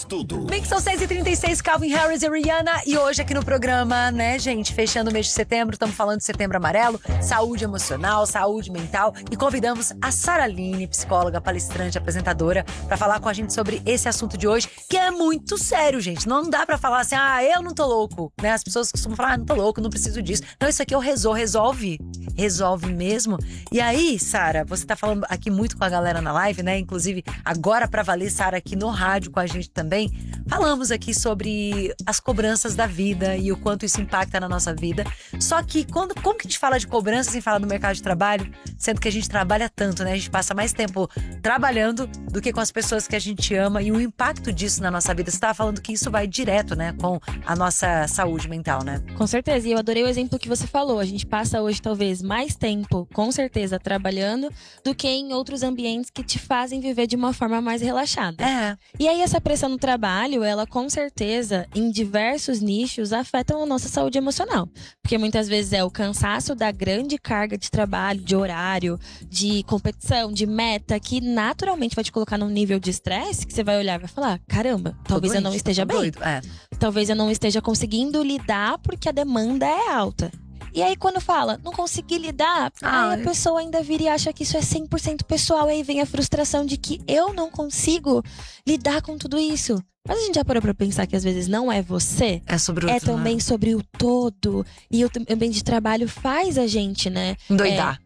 tudo. Bem que são 6h36, Calvin Harris e Rihanna. E hoje aqui no programa, né, gente, fechando o mês de setembro, estamos falando de Setembro Amarelo, saúde emocional, saúde mental. E convidamos a Sara Aline, psicóloga, palestrante, apresentadora, pra falar com a gente sobre esse assunto de hoje, que é muito sério, gente. Não dá pra falar assim, eu não tô louco, né? As pessoas costumam falar, não tô louco, não preciso disso. Não, isso aqui eu resolve mesmo. E aí, Sara, você tá falando aqui muito com a galera na live, né? Inclusive, agora pra valer, Sara, aqui no rádio com a gente também. Falamos aqui sobre as cobranças da vida e o quanto isso impacta na nossa vida. Só que como que a gente fala de cobrança sem falar do mercado de trabalho? Sendo que a gente trabalha tanto, né? A gente passa mais tempo trabalhando do que com as pessoas que a gente ama e o impacto disso na nossa vida. Você estava falando que isso vai direto, né? Com a nossa saúde mental, né? Com certeza, e eu adorei o exemplo que você falou. A gente passa hoje talvez mais tempo, com certeza, trabalhando do que em outros ambientes que te fazem viver de uma forma mais relaxada. E aí essa pressão no trabalho, ela com certeza, em diversos nichos, afeta a nossa saúde emocional. Porque muitas vezes é o cansaço da grande carga de trabalho, de horário, de competição, de meta, que naturalmente vai te colocar num nível de estresse que você vai olhar e vai falar, caramba, talvez eu não esteja bem. Talvez eu não esteja conseguindo lidar porque a demanda é alta. E aí quando fala, não consegui lidar, aí a pessoa ainda vira e acha que isso é 100% pessoal. E aí vem a frustração de que eu não consigo lidar com tudo isso. Mas a gente já parou pra pensar que às vezes não é você? É sobre o outro, também sobre o todo. E o ambiente de trabalho faz a gente, né? Endoidar.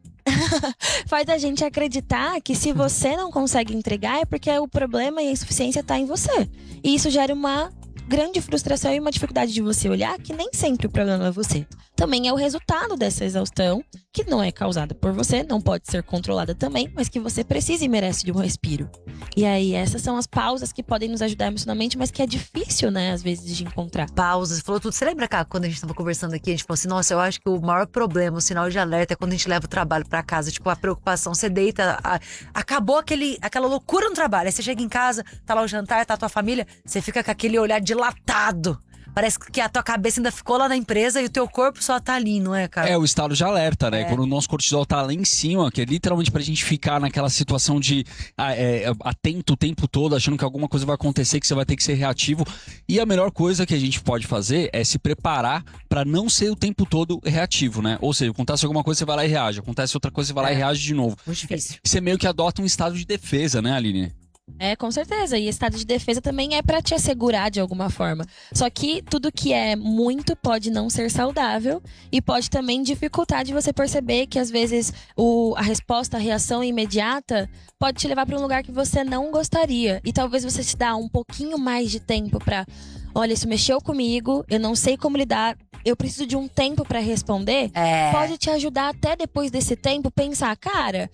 Faz a gente acreditar que se você não consegue entregar é porque o problema e a insuficiência tá em você. E isso gera uma grande frustração e uma dificuldade de você olhar que nem sempre o problema é você. Também é o resultado dessa exaustão, que não é causada por você, não pode ser controlada também, mas que você precisa e merece de um respiro. E aí, essas são as pausas que podem nos ajudar emocionalmente, mas que é difícil, né, às vezes, de encontrar. Pausas, falou tudo. Você lembra, cá, quando a gente tava conversando aqui, a gente falou assim, nossa, eu acho que o maior problema, o sinal de alerta é quando a gente leva o trabalho pra casa, tipo, a preocupação, você deita, acabou aquela loucura no trabalho, aí você chega em casa, tá lá o jantar, tá a tua família, você fica com aquele olhar dilatado. Parece que a tua cabeça ainda ficou lá na empresa e o teu corpo só tá ali, não é, cara? É o estado de alerta, né? Quando o nosso cortisol tá lá em cima, que é literalmente pra gente ficar naquela situação de atento o tempo todo, achando que alguma coisa vai acontecer, que você vai ter que ser reativo. E a melhor coisa que a gente pode fazer é se preparar pra não ser o tempo todo reativo, né? Ou seja, acontece alguma coisa, você vai lá e reage. Acontece outra coisa, você vai lá e reage de novo. Muito difícil. Você meio que adota um estado de defesa, né, Aline? Com certeza. E estado de defesa também é pra te assegurar de alguma forma. Só que tudo que é muito pode não ser saudável e pode também dificultar de você perceber que às vezes a resposta, a reação imediata pode te levar pra um lugar que você não gostaria. E talvez você se dá um pouquinho mais de tempo pra, olha, isso mexeu comigo, eu não sei como lidar, eu preciso de um tempo pra responder. Pode te ajudar até depois desse tempo pensar, cara,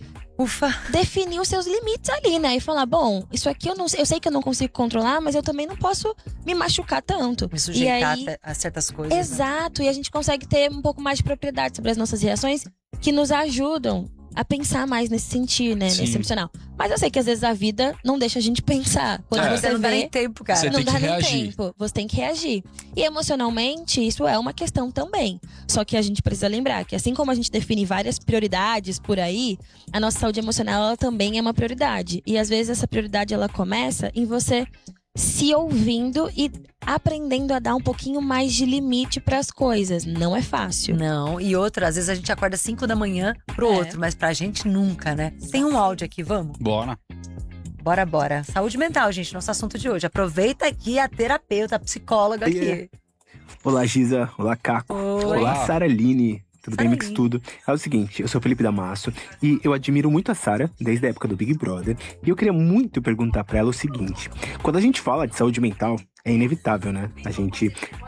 definir os seus limites ali, né? E falar, bom, isso aqui eu sei que eu não consigo controlar, mas eu também não posso me machucar tanto. Me sujeitar e aí, a certas coisas. Exato, né? E a gente consegue ter um pouco mais de propriedade sobre as nossas reações que nos ajudam a pensar mais nesse sentido, né? Sim. Nesse emocional. Mas eu sei que às vezes a vida não deixa a gente pensar. Quando você não dá vê, nem tempo, cara. Você não tem dá que nem reagir. tempo. Você tem que reagir. E emocionalmente, isso é uma questão também. Só que a gente precisa lembrar que assim como a gente define várias prioridades por aí, a nossa saúde emocional ela também é uma prioridade. E às vezes essa prioridade ela começa em você se ouvindo e aprendendo a dar um pouquinho mais de limite pras coisas. Não é fácil. Não, e outra, às vezes a gente acorda 5 da manhã pro outro, mas pra gente nunca, né? Tem um áudio aqui, vamos? Bora. Bora. Saúde mental, gente, nosso assunto de hoje. Aproveita aqui a terapeuta, a psicóloga aqui. Olá, Giza. Olá, Caco. Oi. Olá, Sara Aline. Tudo bem, Sara Mix Aline. Tudo? É o seguinte, eu sou Felipe Damasso e eu admiro muito a Sara desde a época do Big Brother. E eu queria muito perguntar pra ela o seguinte. Quando a gente fala de saúde mental, é inevitável, né? A gente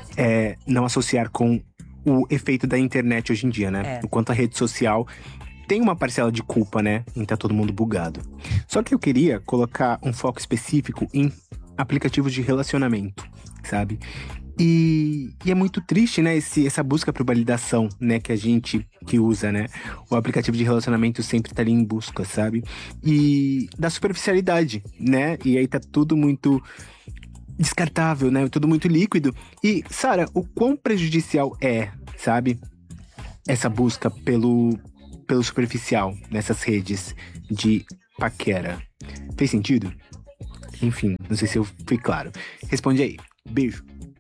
não associar com o efeito da internet hoje em dia, né? O quanto a rede social tem uma parcela de culpa, né? Em tá todo mundo bugado. Só que eu queria colocar um foco específico em aplicativos de relacionamento, sabe? E é muito triste, né, essa busca por validação, né, que a gente que usa, né? O aplicativo de relacionamento sempre tá ali em busca, sabe? E da superficialidade, né? E aí tá tudo muito descartável, né? Tudo muito líquido. E, Sara, o quão prejudicial é, sabe? Essa busca pelo superficial nessas redes de paquera. Fez sentido? Enfim, não sei se eu fui claro. Responde aí. Beijo.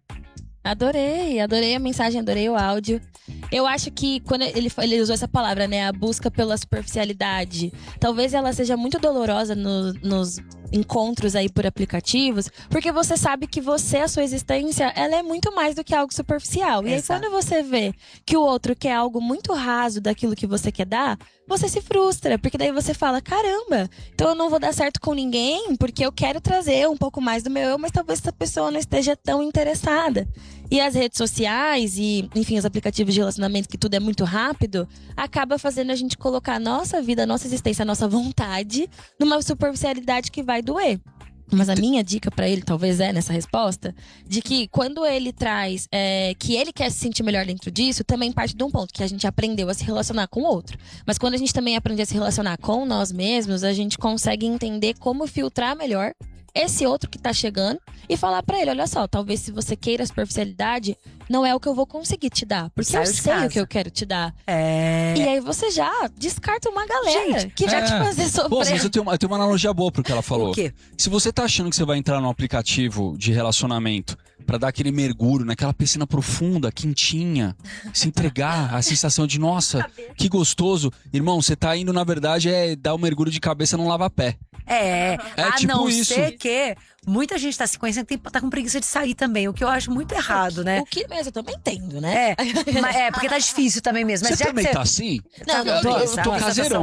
Adorei a mensagem, adorei o áudio. Eu acho que quando ele usou essa palavra, né, a busca pela superficialidade, talvez ela seja muito dolorosa nos encontros aí por aplicativos, porque você sabe que a sua existência, ela é muito mais do que algo superficial. E aí quando você vê que o outro quer algo muito raso daquilo que você quer dar, você se frustra, porque daí você fala, caramba, então eu não vou dar certo com ninguém, porque eu quero trazer um pouco mais do meu eu, mas talvez essa pessoa não esteja tão interessada. E as redes sociais e, enfim, os aplicativos de relacionamento, que tudo é muito rápido, acaba fazendo a gente colocar a nossa vida, a nossa existência, a nossa vontade numa superficialidade que vai doer. Mas a minha dica pra ele, talvez nessa resposta, de que quando ele traz que ele quer se sentir melhor dentro disso, também parte de um ponto, que a gente aprendeu a se relacionar com o outro. Mas quando a gente também aprende a se relacionar com nós mesmos, a gente consegue entender como filtrar melhor esse outro que tá chegando e falar pra ele, olha só, talvez se você queira a superficialidade, não é o que eu vou conseguir te dar. Porque eu sei o que eu quero te dar. E aí você já descarta uma galera que vai te fazer sofrer. Pô, mas eu tenho uma analogia boa pro que ela falou. O quê? Se você tá achando que você vai entrar num aplicativo de relacionamento pra dar aquele mergulho naquela piscina profunda, quentinha, se entregar, a sensação de, nossa, que gostoso. Irmão, você tá indo, na verdade, dar um mergulho de cabeça num lava-pé. A tipo não isso. ser que muita gente tá se conhecendo e tá com preguiça de sair também, o que eu acho muito errado, né? O que mesmo, eu também entendo, né? Porque tá difícil também mesmo. Mas Você também tá assim? Não, eu tô caseirão.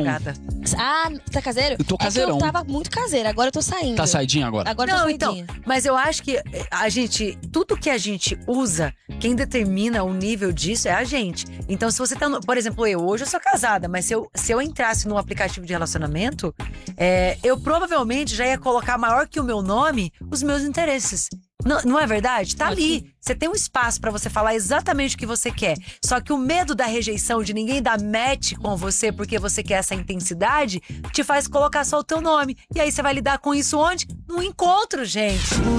Tá caseiro? Eu tô caseirão. Eu tava muito caseira, agora eu tô saindo. Tá saidinha agora? Agora eu tô saidinha. Então, mas eu acho que tudo que a gente usa, quem determina o nível disso é a gente. Então, se você tá, por exemplo, hoje eu sou casada, mas se eu entrasse num aplicativo de relacionamento, eu provavelmente já ia colocar maior que o meu nome os meus interesses. Não é verdade? Tá ali. Você tem um espaço pra você falar exatamente o que você quer. Só que o medo da rejeição, de ninguém dar match com você porque você quer essa intensidade, te faz colocar só o teu nome. E aí você vai lidar com isso onde? No encontro, gente.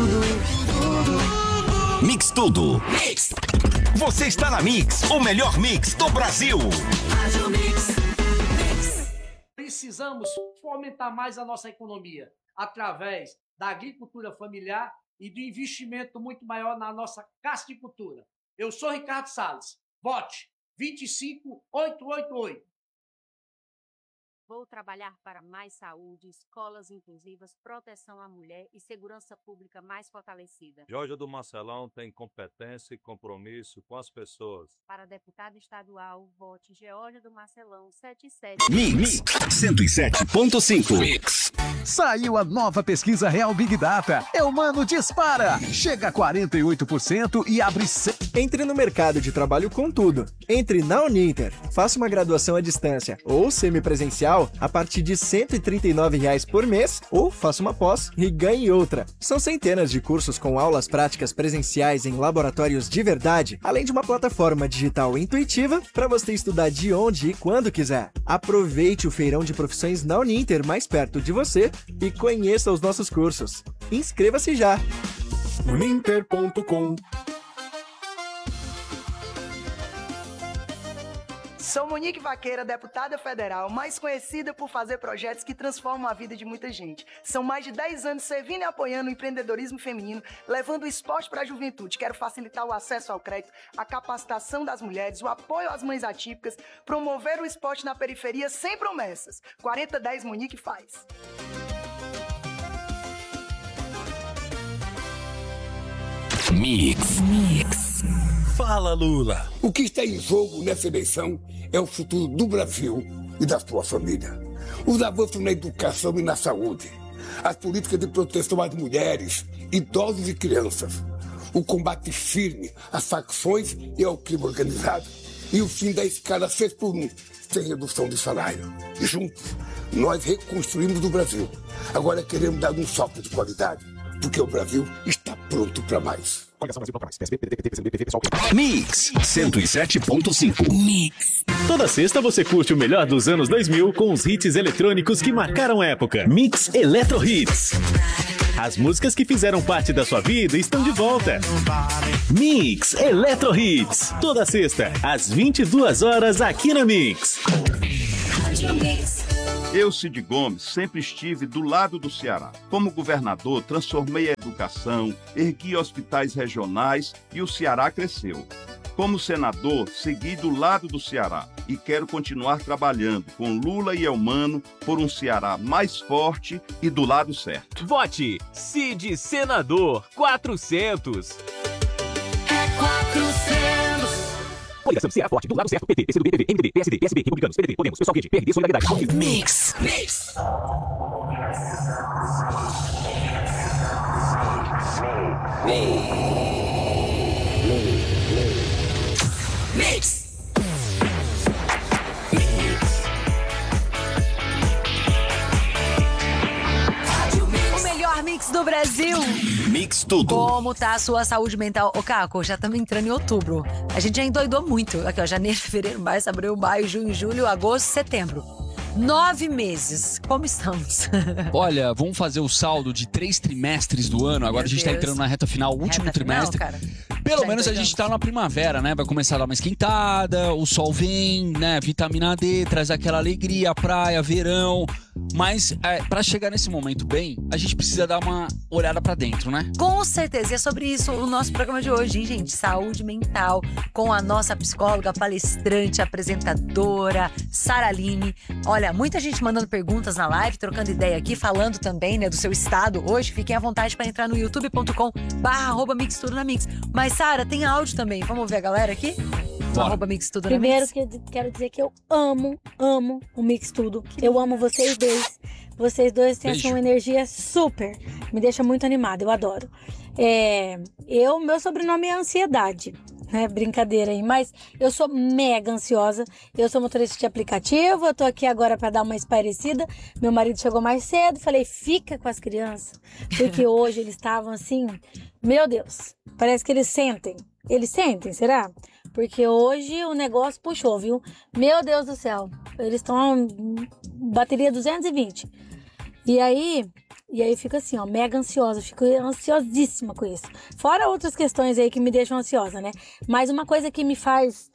Mix Tudo. Você está na Mix, o melhor mix do Brasil. Precisamos fomentar mais a nossa economia através da agricultura familiar e do investimento muito maior na nossa casticultura. Eu sou Ricardo Salles. Vote 25888. Vou trabalhar para mais saúde, escolas inclusivas, proteção à mulher e segurança pública mais fortalecida. Georgia do Marcelão tem competência e compromisso com as pessoas. Para deputado estadual, vote Georgia do Marcelão 77. Mix 107.5. Mix. Saiu a nova pesquisa Real Big Data. Elmano dispara. Chega a 48% e abre... Entre no mercado de trabalho com tudo. Entre na Uninter, faça uma graduação à distância ou semipresencial a partir de R$ 139 por mês, ou faça uma pós e ganhe outra. São centenas de cursos com aulas práticas presenciais em laboratórios de verdade, além de uma plataforma digital intuitiva para você estudar de onde e quando quiser. Aproveite o feirão de profissões na Uninter mais perto de você e conheça os nossos cursos. Inscreva-se já! Uninter.com. Sou Monique Vaqueira, deputada federal, mais conhecida por fazer projetos que transformam a vida de muita gente. São mais de 10 anos servindo e apoiando o empreendedorismo feminino, levando o esporte para a juventude. Quero facilitar o acesso ao crédito, a capacitação das mulheres, o apoio às mães atípicas, promover o esporte na periferia sem promessas. 4010 Monique faz. Mix. Fala, Lula. O que está em jogo nessa eleição é o futuro do Brasil e da sua família. Os avanços na educação e na saúde. As políticas de proteção às mulheres, idosos e crianças. O combate firme às facções e ao crime organizado. E o fim da escala 6x1, sem redução de salário. E juntos, nós reconstruímos o Brasil. Agora queremos dar um salto de qualidade, porque o Brasil está pronto para mais. Mix 107.5. Mix. Toda sexta você curte o melhor dos anos 2000 com os hits eletrônicos que marcaram época. Mix Eletro Hits. As músicas que fizeram parte da sua vida estão de volta. Mix Eletro Hits. Toda sexta, às 22 horas aqui na Mix. Eu, Cid Gomes, sempre estive do lado do Ceará. Como governador, transformei a educação, ergui hospitais regionais e o Ceará cresceu. Como senador, segui do lado do Ceará e quero continuar trabalhando com Lula e Elmano por um Ceará mais forte e do lado certo. Vote Cid Senador 400. É 400. Coligação Ceará Forte, do lado certo, PT, PCdoB, PV, MDB, PSD, PSB, Republicanos, PDT, Podemos, Pessoal Rede, PRD, Solidariedade. Mix. O melhor mix do Brasil. Mix tudo. Como tá a sua saúde mental? Ô, Caco, já estamos entrando em outubro. A gente já endoidou muito. Aqui, ó, janeiro, fevereiro, março, abril, maio, junho, julho, agosto, setembro. 9 meses. Como estamos? Olha, vamos fazer o saldo de 3 trimestres do ano. Agora a gente tá entrando na reta final, o último trimestre. Final, cara. Pelo menos a gente tá na primavera, né? Vai começar a dar uma esquentada, o sol vem, né? Vitamina D, traz aquela alegria, praia, verão. Mas pra chegar nesse momento bem, a gente precisa dar uma olhada pra dentro, né? Com certeza. E é sobre isso o nosso programa de hoje, hein, gente? Saúde mental, com a nossa psicóloga, palestrante, apresentadora, Sara Aline. Olha, muita gente mandando perguntas na live, trocando ideia aqui, falando também, né, do seu estado. Hoje, fiquem à vontade para entrar no youtube.com/mixtudonamix. Mas, Sara, tem áudio também. Vamos ver a galera aqui? Primeiro, quero dizer que eu amo o Mix Tudo. Eu amo vocês dois. Vocês dois têm essa uma energia super. Me deixa muito animada, eu adoro. Meu sobrenome é Ansiedade. Brincadeira aí, mas eu sou mega ansiosa. Eu sou motorista de aplicativo. Eu tô aqui agora pra dar uma espairecida. Meu marido chegou mais cedo. Falei, fica com as crianças. Porque hoje eles estavam assim, meu Deus, parece que eles sentem. Eles sentem, será? Porque hoje o negócio puxou, viu? Meu Deus do céu. Eles estão bateria 220. E aí fica assim, ó, mega ansiosa. Fico ansiosíssima com isso. Fora outras questões aí que me deixam ansiosa, né? Mas uma coisa que me faz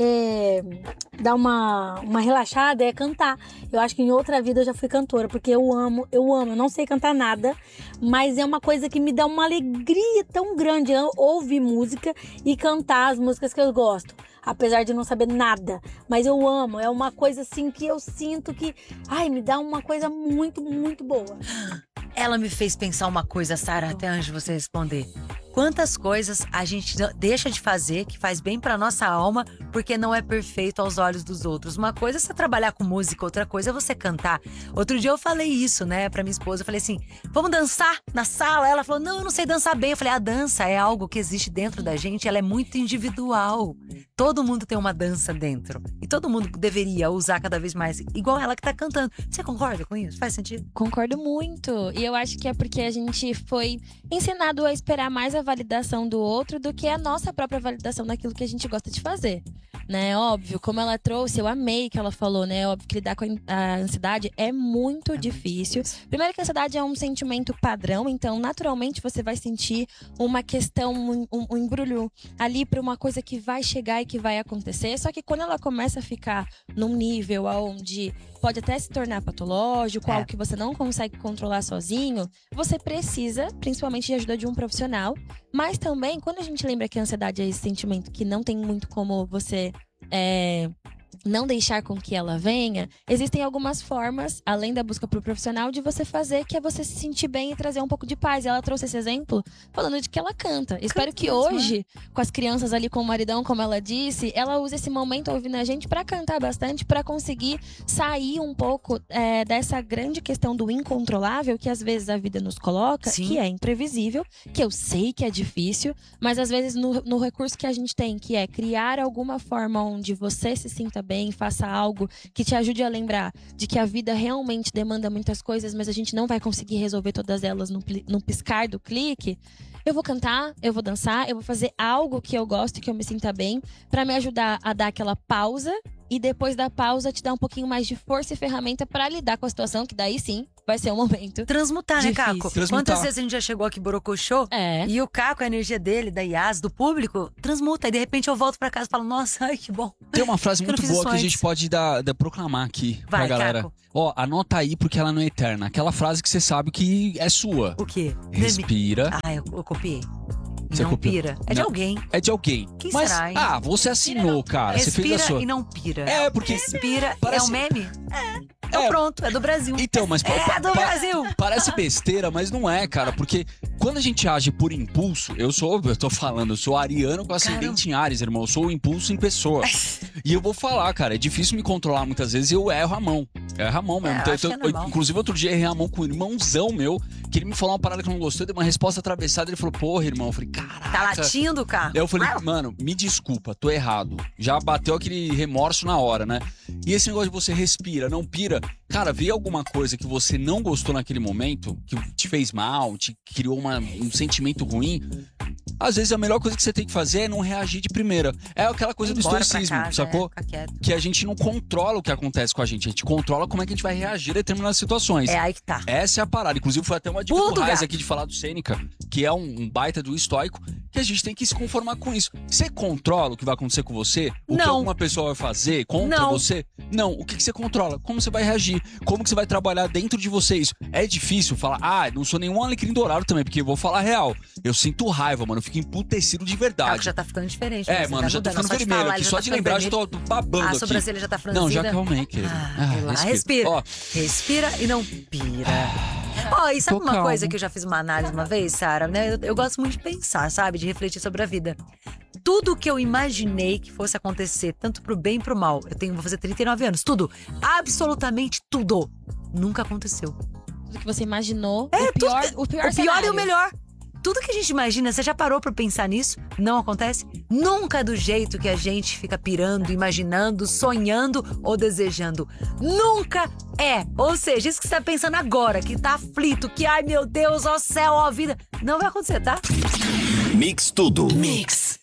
dar uma relaxada é cantar. Eu acho que em outra vida eu já fui cantora, porque eu amo. Eu não sei cantar nada, mas é uma coisa que me dá uma alegria tão grande ouvir música e cantar as músicas que eu gosto, apesar de não saber nada, mas eu amo. É uma coisa assim que eu sinto que, me dá uma coisa muito, muito boa. Ela me fez pensar uma coisa, Sara, até antes de você responder. Quantas coisas a gente deixa de fazer que faz bem pra nossa alma porque não é perfeito aos olhos dos outros. Uma coisa é você trabalhar com música, outra coisa é você cantar. Outro dia eu falei isso, né, pra minha esposa. Eu falei assim, vamos dançar na sala? Ela falou, não, eu não sei dançar bem. Eu falei, a dança é algo que existe dentro da gente, ela é muito individual. Todo mundo tem uma dança dentro. E todo mundo deveria usar cada vez mais, igual ela que tá cantando. Você concorda com isso? Faz sentido? Concordo muito. E eu acho que é porque a gente foi ensinado a esperar mais a validação do outro do que a nossa própria validação daquilo que a gente gosta de fazer, né? Óbvio, como ela trouxe, eu amei que ela falou, né? Óbvio que lidar com a ansiedade é muito difícil. Primeiro que a ansiedade é um sentimento padrão, então naturalmente você vai sentir uma questão, um embrulho ali para uma coisa que vai chegar e que vai acontecer. Só que quando ela começa a ficar num nível onde pode até se tornar patológico, algo que você não consegue controlar sozinho, você precisa, principalmente, de ajuda de um profissional. Mas também, quando a gente lembra que a ansiedade é esse sentimento que não tem muito como você não deixar com que ela venha, existem algumas formas, além da busca pro profissional, de você fazer, que é você se sentir bem e trazer um pouco de paz. E ela trouxe esse exemplo falando de que ela canta. Espero que hoje, com as crianças ali com o maridão, como ela disse, ela use esse momento ouvindo a gente pra cantar bastante, pra conseguir sair um pouco dessa grande questão do incontrolável que às vezes a vida nos coloca, que é imprevisível, que eu sei que é difícil, mas às vezes no recurso que a gente tem, que é criar alguma forma onde você se sinta bem, faça algo que te ajude a lembrar de que a vida realmente demanda muitas coisas, mas a gente não vai conseguir resolver todas elas num piscar do clique. Eu vou cantar, eu vou dançar, eu vou fazer algo que eu gosto e que eu me sinta bem, pra me ajudar a dar aquela pausa e depois da pausa te dá um pouquinho mais de força e ferramenta pra lidar com a situação, que daí sim vai ser um momento transmutar, difícil. né, Caco? Quantas vezes a gente já chegou aqui borocochô e o Caco, a energia dele, da Yas, do público, transmuta. E de repente eu volto pra casa e falo, nossa, ai, que bom. Tem uma frase muito boa que a gente pode proclamar aqui pra galera. Caco. Ó, anota aí porque ela não é eterna. Aquela frase que você sabe que é sua. O quê? Respira. Ah, eu copiei. Você não copiou? pira. É de alguém. É de alguém. Quem Mas, será, hein? você assinou, cara. Respira você fez a sua. e não pira. É, porque... Respira, parece... é um meme? Então pronto, é do Brasil. Então, mas... É do Brasil! Parece besteira, mas não é, cara. Porque quando a gente age por impulso, eu sou ariano com ascendente em Áries, irmão. Eu sou o impulso em pessoa. E eu vou falar, cara, é difícil me controlar muitas vezes e eu erro a mão. Eu erro a mão mesmo. Inclusive, outro dia errei a mão com um irmãozão meu, que ele me falou uma parada que eu não gostou, deu uma resposta atravessada, ele falou, porra, irmão. Eu falei, caraca. Tá latindo, cara? Eu falei, mano, me desculpa, tô errado. Já bateu aquele remorso na hora, né? E esse negócio de você respira, não pira. Cara, vê alguma coisa que você não gostou naquele momento, que te fez mal, te criou um sentimento ruim. Às vezes a melhor coisa que você tem que fazer é não reagir de primeira. É aquela coisa do estoicismo, sacou? Que a gente não controla o que acontece com a gente controla como é que a gente vai reagir a determinadas situações. É aí que tá. Essa é a parada. Inclusive foi até uma dica do Raiz aqui de falar do Sêneca, que é um baita do estoico, que a gente tem que se conformar com isso. Você controla o que vai acontecer com você? O que alguma pessoa vai fazer contra você? Não. O que você controla? Como você vai reagir? Como que você vai trabalhar dentro de você isso? É difícil falar, não sou nenhum alecrim dourado também, porque eu vou falar real. Eu sinto raiva, mano. Eu fico emputecido de verdade. Caco já tá ficando diferente. Mano, já tá ficando vermelho aqui. Só de lembrar, já tô babando aqui. A sobrancelha já tá franzida. Não, já calmei, querido. Respira. Respira e não pira. E sabe uma coisa que eu já fiz uma análise uma vez, Sara? Né? Eu gosto muito de pensar, sabe? De refletir sobre a vida. Tudo que eu imaginei que fosse acontecer, tanto pro bem e pro mal, vou fazer 39 anos, tudo, absolutamente tudo, nunca aconteceu. Tudo que você imaginou, o pior e o melhor. Tudo que a gente imagina, você já parou pra pensar nisso? Não acontece? Nunca do jeito que a gente fica pirando, imaginando, sonhando ou desejando. Nunca é. Ou seja, isso que você tá pensando agora, que tá aflito, que ai meu Deus, ó céu, ó vida, não vai acontecer, tá? Mix tudo. Mix.